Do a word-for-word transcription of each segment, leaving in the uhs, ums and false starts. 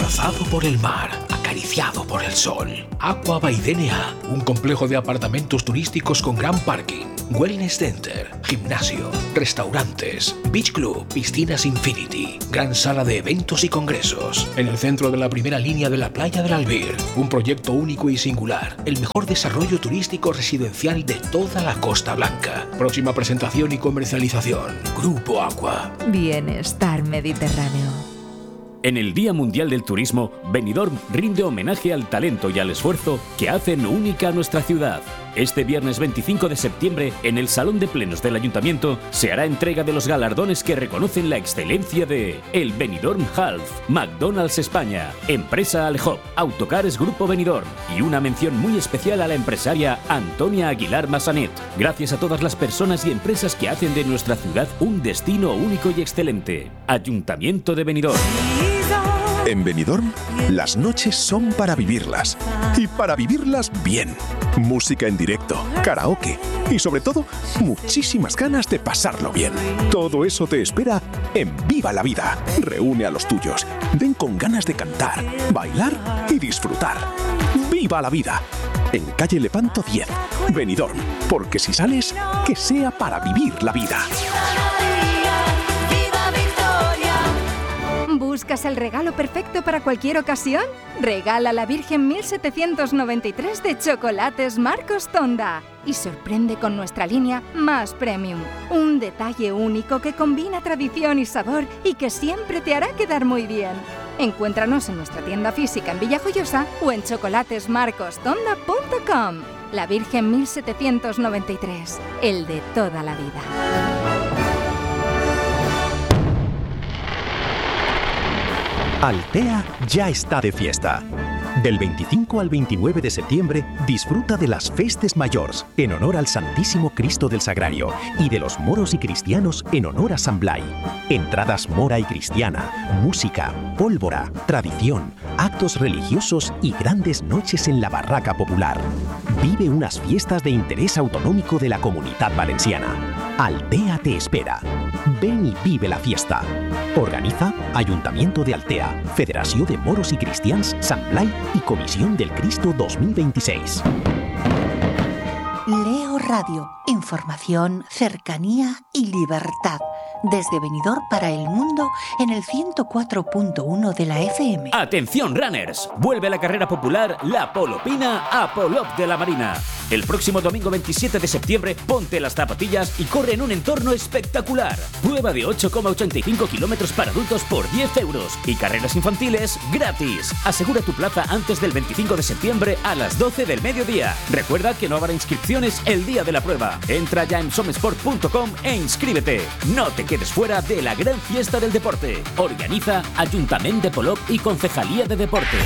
abrazado por el mar, acariciado por el sol. Aqua by D N A, un complejo de apartamentos turísticos con gran parking, wellness center, gimnasio, restaurantes, beach club, piscinas infinity, gran sala de eventos y congresos. En el centro de la primera línea de la playa del Albir, un proyecto único y singular, el mejor desarrollo turístico residencial de toda la Costa Blanca. Próxima presentación y comercialización, Grupo Aqua. Bienestar Mediterráneo. En el Día Mundial del Turismo, Benidorm rinde homenaje al talento y al esfuerzo que hacen única a nuestra ciudad. Este viernes veinticinco de septiembre, en el Salón de Plenos del Ayuntamiento, se hará entrega de los galardones que reconocen la excelencia de el Benidorm Half, McDonald's España, Empresa Alehop, Autocares Grupo Benidorm y una mención muy especial a la empresaria Antonia Aguilar Massanet. Gracias a todas las personas y empresas que hacen de nuestra ciudad un destino único y excelente. Ayuntamiento de Benidorm. En Benidorm, las noches son para vivirlas. Y para vivirlas bien. Música en directo, karaoke y sobre todo, muchísimas ganas de pasarlo bien. Todo eso te espera en Viva la Vida. Reúne a los tuyos. Ven con ganas de cantar, bailar y disfrutar. ¡Viva la Vida! En calle Lepanto diez, Benidorm. Porque si sales, que sea para vivir la vida. ¿Buscas el regalo perfecto para cualquier ocasión? Regala la Virgen mil setecientos noventa y tres de Chocolates Marcos Tonda y sorprende con nuestra línea más premium. Un detalle único que combina tradición y sabor y que siempre te hará quedar muy bien. Encuéntranos en nuestra tienda física en Villajoyosa o en chocolates marcos tonda punto com. La Virgen mil setecientos noventa y tres, el de toda la vida. Altea ya está de fiesta. Del veinticinco al veintinueve de septiembre, disfruta de las Festes Mayors en honor al Santísimo Cristo del Sagrario y de los moros y cristianos en honor a San Blai. Entradas mora y cristiana, música, pólvora, tradición, actos religiosos y grandes noches en la barraca popular. Vive unas fiestas de interés autonómico de la Comunitat Valenciana. Altea te espera. Ven y vive la fiesta. Organiza Ayuntamiento de Altea, Federació de Moros y Cristians Sant Blai y Comisión del Cristo dos mil veintiséis. Leo Radio. Información, cercanía y libertad. Desde Benidorm para el mundo en el ciento cuatro punto uno de la F M. ¡Atención, runners! Vuelve la carrera popular La Polopina a Polop de la Marina. El próximo domingo veintisiete de septiembre, ponte las zapatillas y corre en un entorno espectacular. Prueba de ocho coma ochenta y cinco kilómetros para adultos por diez euros y carreras infantiles gratis. Asegura tu plaza antes del veinticinco de septiembre a las doce del mediodía. Recuerda que no habrá inscripciones el día de la prueba. Entra ya en somesport punto com e inscríbete. No te quedes fuera de la gran fiesta del deporte. Organiza Ayuntamiento de Polop y Concejalía de Deportes.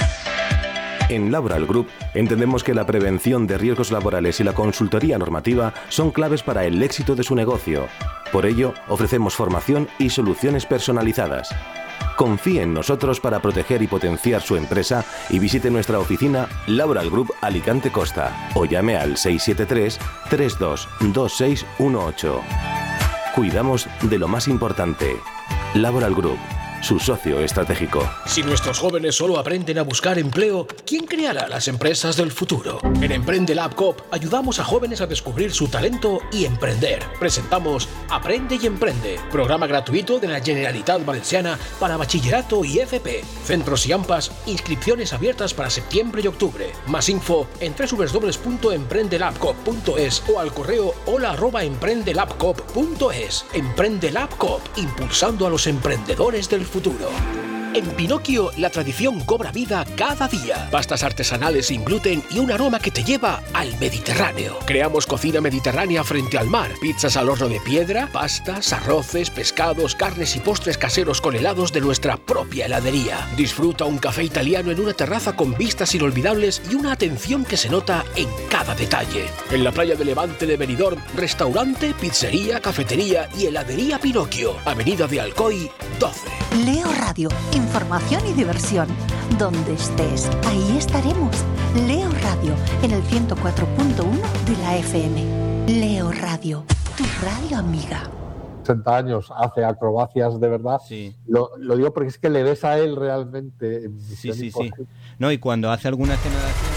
En Laboral Group entendemos que la prevención de riesgos laborales y la consultoría normativa son claves para el éxito de su negocio. Por ello, ofrecemos formación y soluciones personalizadas. Confíe en nosotros para proteger y potenciar su empresa y visite nuestra oficina Laboral Group Alicante Costa o llame al seis siete tres, tres dos dos seis uno ocho. Cuidamos de lo más importante. Laboral Group, su socio estratégico. Si nuestros jóvenes solo aprenden a buscar empleo, ¿quién creará las empresas del futuro? En Emprende Lab Coop ayudamos a jóvenes a descubrir su talento y emprender. Presentamos Aprende y Emprende, programa gratuito de la Generalitat Valenciana para bachillerato y F P. Centros y AMPAs, inscripciones abiertas para septiembre y octubre. Más info en doble u doble u doble u punto emprendelabcoop punto es o al correo hola arroba emprendelabcoop punto es. Emprende Lab Coop, impulsando a los emprendedores del futuro. En Pinocchio, la tradición cobra vida cada día. Pastas artesanales sin gluten y un aroma que te lleva al Mediterráneo. Creamos cocina mediterránea frente al mar. Pizzas al horno de piedra, pastas, arroces, pescados, carnes y postres caseros con helados de nuestra propia heladería. Disfruta un café italiano en una terraza con vistas inolvidables y una atención que se nota en cada detalle. En la playa de Levante de Benidorm, restaurante, pizzería, cafetería y heladería Pinocchio. Avenida de Alcoy, doce. Leo Radio. Información y diversión. Donde estés, ahí estaremos. Leo Radio, en el ciento cuatro punto uno de la F M. Leo Radio, tu radio amiga. ochenta años hace acrobacias de verdad. Sí. Lo, lo digo porque es que le ves a él realmente en Sí, sí, sí. Imposible. No, y cuando hace alguna escena de acción...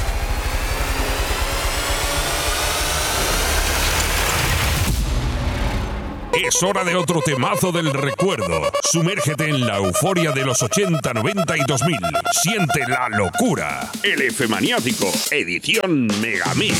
Es hora de otro temazo del recuerdo. Sumérgete en la euforia de los ochenta, noventa y dos mil. Siente la locura. El F-Maniático, edición Megamix.